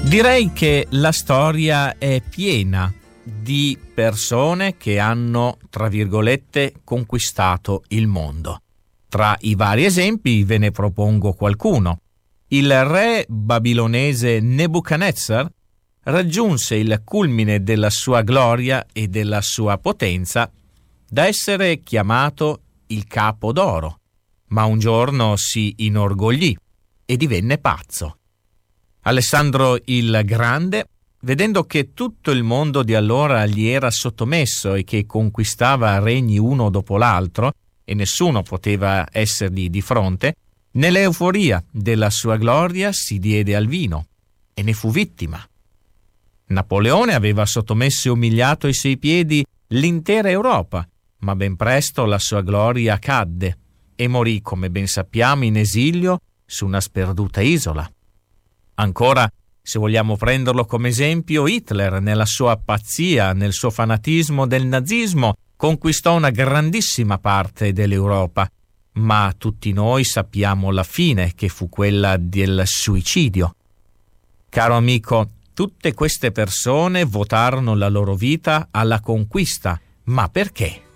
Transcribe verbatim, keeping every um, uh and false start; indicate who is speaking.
Speaker 1: Direi che la storia è piena di persone che hanno, tra virgolette, conquistato il mondo. Tra i vari esempi ve ne propongo qualcuno. Il re babilonese Nebuchadnezzar raggiunse il culmine della sua gloria e della sua potenza da essere chiamato il capo d'oro, ma un giorno si inorgoglì e divenne pazzo. Alessandro il Grande, vedendo che tutto il mondo di allora gli era sottomesso e che conquistava regni uno dopo l'altro e nessuno poteva essergli di fronte, nell'euforia della sua gloria si diede al vino e ne fu vittima. Napoleone aveva sottomesso e umiliato ai suoi piedi l'intera Europa, ma ben presto la sua gloria cadde e morì, come ben sappiamo, in esilio su una sperduta isola. Ancora, se vogliamo prenderlo come esempio, Hitler, nella sua pazzia, nel suo fanatismo del nazismo, conquistò una grandissima parte dell'Europa, ma tutti noi sappiamo la fine, che fu quella del suicidio. Caro amico, tutte queste persone votarono la loro vita alla conquista, ma perché?